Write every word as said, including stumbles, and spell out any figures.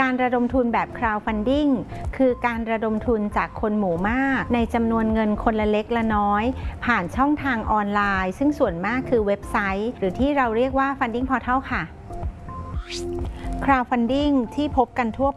การระดมทุนแบบ crowdfunding คือการระดมทุนจากคนหมู่มากในจำนวนเงินคนละเล็กละน้อยผ่านช่องทางออนไลน์ซึ่งส่วนมากคือเว็บไซต์หรือที่เราเรียกว่า funding portal ค่ะ crowdfunding ที่พบกันทั่ว